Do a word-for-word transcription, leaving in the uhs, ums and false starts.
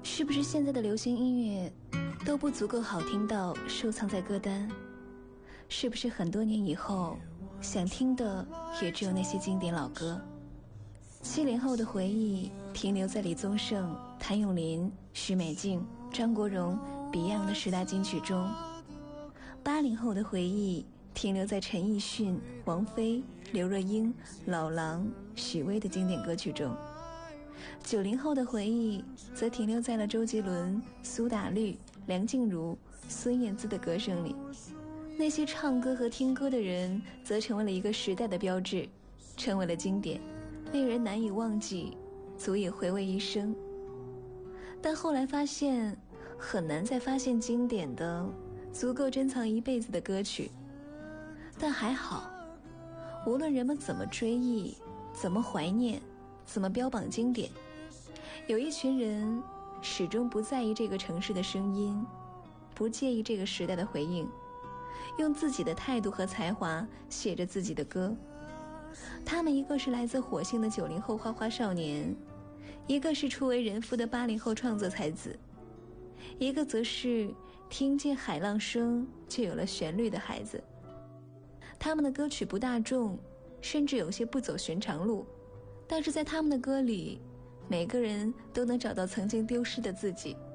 是不是现在的流行音乐都不足够好听到收藏在歌单？是不是很多年以后想听的也只有那些经典老歌？七零后的回忆停留在李宗盛、谭咏麟、许美静、张国荣、Beyond 的十大金曲中，八零后的回忆停留在陈奕迅、王菲、刘若英、老狼、许巍的经典歌曲中，九零后的回忆则停留在了周杰伦、苏打绿、梁静茹、孙燕姿的歌声里。那些唱歌和听歌的人则成为了一个时代的标志，成为了经典，令人难以忘记，足以回味一生。但后来发现很难再发现经典的足够珍藏一辈子的歌曲。但还好，无论人们怎么追忆，怎么怀念，怎么标榜经典，有一群人始终不在意这个城市的声音，不介意这个时代的回应，用自己的态度和才华写着自己的歌。他们一个是来自火星的九零后花花少年，一个是初为人父的八零后创作才子，一个则是听见海浪声就有了旋律的孩子。他们的歌曲不大众，甚至有些不走寻常路，但是在他们的歌里，每个人都能找到曾经丢失的自己。